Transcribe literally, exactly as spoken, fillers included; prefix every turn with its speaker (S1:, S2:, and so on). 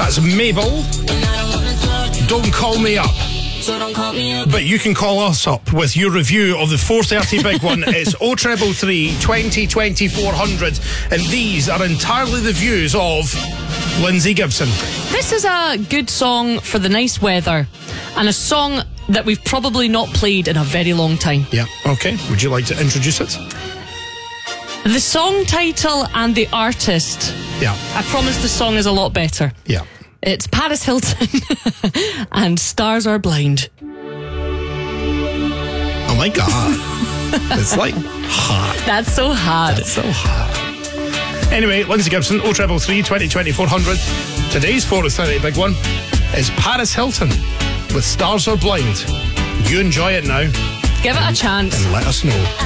S1: That's Mabel. Don't Call Me Up.
S2: So don't call me up.
S1: But you can call us up with your review of the four thirty big one. It's oh three three three, twenty, twenty, four hundred. And these are entirely the views of Lindsay Gibson.
S3: This is a good song for the nice weather, and a song that we've probably not played in a very long time.
S1: Yeah, okay. Would you like to introduce it?
S3: The song title and the artist.
S1: Yeah.
S3: I promise the song is a lot better.
S1: Yeah.
S3: It's Paris Hilton and Stars Are Blind.
S1: Oh my God. It's like hot.
S3: That's so hard.
S1: That's so hot. Anyway, Lindsay Gibson, oh three three three, twenty, twenty, four hundred. Today's four thirty big one is Paris Hilton with Stars Are Blind. You enjoy it now
S3: Give it a chance.
S1: and let us know.